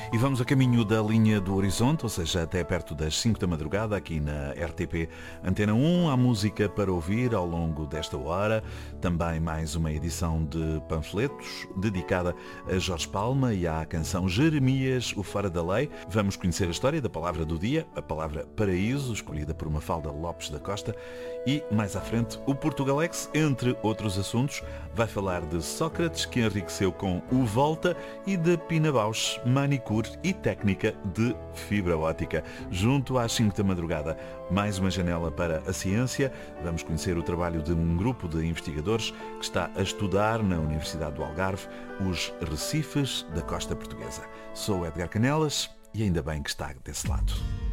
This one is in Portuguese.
E vamos a caminho da linha do horizonte, ou seja, até perto das 5 da madrugada, aqui na RTP Antena 1. Há música para ouvir ao longo desta hora. Também mais uma edição de panfletos, dedicada a Jorge Palma e à canção Jeremias, o Fora da Lei. Vamos conhecer a história da palavra do dia, a palavra paraíso, escolhida por Mafalda Lopes da Costa. E, mais à frente, o Portugalex, entre outros assuntos, vai falar de Sócrates, que enriqueceu com o Volta, e de Pina Bausch, manicure e técnica de fibra óptica. Junto às 5 da madrugada, mais uma janela para a ciência. Vamos conhecer o trabalho de um grupo de investigadores que está a estudar na Universidade do Algarve os recifes da costa portuguesa. Sou Edgar Canelas e ainda bem que está desse lado.